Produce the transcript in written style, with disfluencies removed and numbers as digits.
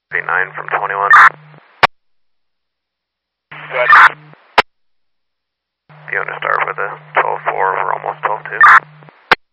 9 from 21. Good. You want to start with a 12-4, we're almost 12-2.